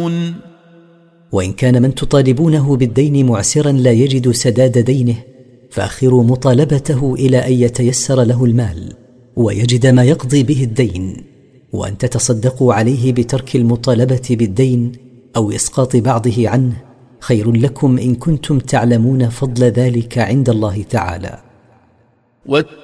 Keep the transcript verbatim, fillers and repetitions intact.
تعلمون. وإن كان من تطالبونه بالدين معسرا لا يجد سداد دينه فأخروا مطالبته إلى أن يتيسر له المال ويجد ما يقضي به الدين، وأن تتصدقوا عليه بترك المطالبة بالدين أو إسقاط بعضه عنه خير لكم إن كنتم تعلمون فضل ذلك عند الله تعالى.